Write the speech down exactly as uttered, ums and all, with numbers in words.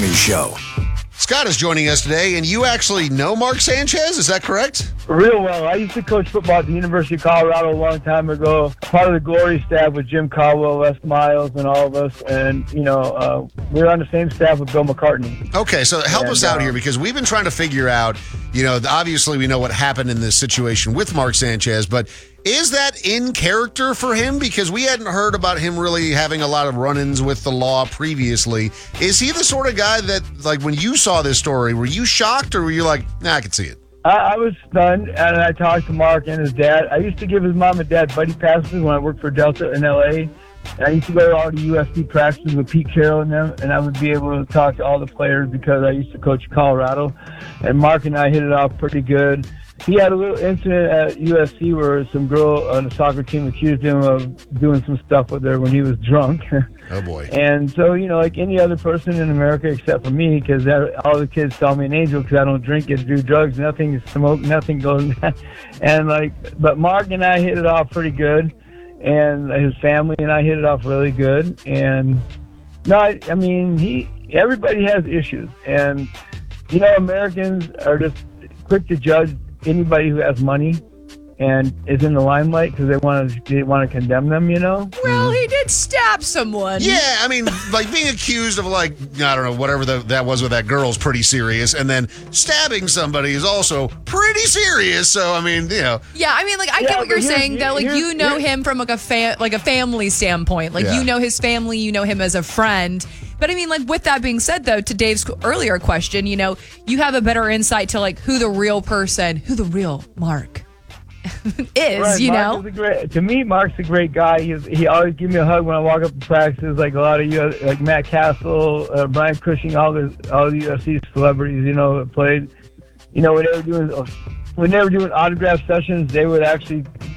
Morning Show. Scott is joining us today, and you actually know Mark Sanchez, is that correct? Real well. I used to coach football at the University of Colorado a long time ago. Part of the Glory staff with Jim Caldwell, Les Miles, and all of us. And, you know, uh, we were on the same staff with Bill McCartney. Okay, so help and, us out uh, here, because we've been trying to figure out, you know, obviously we know what happened in this situation with Mark Sanchez, but is that in character for him? Because we hadn't heard about him really having a lot of run-ins with the law previously. Is he the sort of guy that, like, when you saw this story, were you shocked or were you like, nah, I can see it? I, I was stunned, and I talked to Mark and his dad. I used to give his mom and dad buddy passes when I worked for Delta in L A, and I used to go to all the U S C practices with Pete Carroll and them, and I would be able to talk to all the players because I used to coach Colorado. And Mark and I hit it off pretty good. He had a little incident at U S C where some girl on the soccer team accused him of doing some stuff with her when he was drunk. Oh, boy. And so, you know, like any other person in America except for me, because all the kids call me an angel because I don't drink and do drugs, nothing smoke, nothing goes. And, like, but Mark and I hit it off pretty good, and his family and I hit it off really good. And, no, I, I mean, he everybody has issues. And, you know, Americans are just quick to judge anybody who has money and is in the limelight because they want to they want to condemn them, you know? Well, he did stab someone. Yeah, I mean, like being accused of, like, I don't know, whatever the, that was with that girl is pretty serious. And then stabbing somebody is also pretty serious. So, I mean, you know. Yeah, I mean, like, I Yeah, get what you're but here's- saying, that, like, here's- you know here's- him from, like, a fa- like a family standpoint. Like, Yeah. you know his family, you know him as a friend. But, I mean, like, with that being said, though, to Dave's earlier question, you know, you have a better insight to, like, who the real person, who the real Mark is, Right, you Mark know? is a great, to me, Mark's a great guy. He's, he always gives me a hug when I walk up to practices, like a lot of you, like Matt Castle, uh, Brian Cushing, all the all the U F C celebrities, you know, that played. You know, when they were doing when they were doing autograph sessions, they would actually